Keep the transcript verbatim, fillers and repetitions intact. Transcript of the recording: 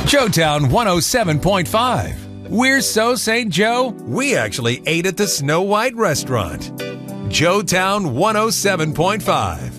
Joetown one oh seven point five. We're so Saint Joe, we actually ate at the Snow White restaurant. Joetown one oh seven point five.